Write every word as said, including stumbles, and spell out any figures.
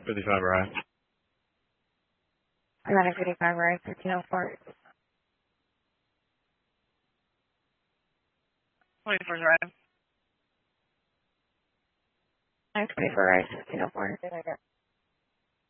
fifty-five right. I got a fifty-five right, fifteen oh four. twenty-four right. I have twenty-four right, fifteen oh four.